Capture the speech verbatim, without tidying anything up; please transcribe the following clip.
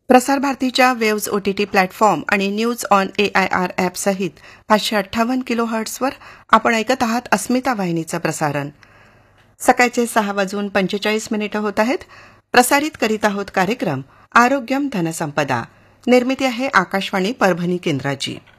प्रसार भारतीच्या waves OTT platform आणि न्यूज ऑन एआयआर ॲप सहित पाचशे अठ्ठावन्न किलो हर्ट्सवर आपण ऐकत आहात अस्मिता वाहिनीचं प्रसारण. सकाळचे सहा वाजून पंचेचाळीस मिनिटं होत आहेत. प्रसारित करीत आहोत कार्यक्रम आरोग्यम धनसंपदा. निर्मिती आहे आकाशवाणी परभणी केंद्राची.